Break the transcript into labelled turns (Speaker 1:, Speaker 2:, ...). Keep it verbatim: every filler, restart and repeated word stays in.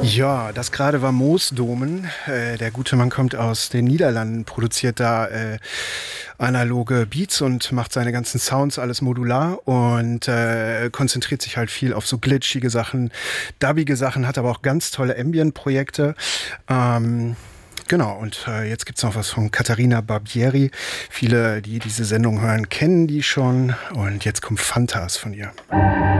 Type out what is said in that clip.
Speaker 1: Ja, das gerade war Moosdomen. Äh, der gute Mann kommt aus den Niederlanden, produziert da äh, analoge Beats und macht seine ganzen Sounds alles modular und äh, konzentriert sich halt viel auf so glitchige Sachen, dubbige Sachen, hat aber auch ganz tolle Ambient-Projekte. Ähm, Genau, und äh, jetzt gibt's noch was von Katharina Barbieri. Viele, die diese Sendung hören, kennen die schon. Und jetzt kommt Fantas von ihr.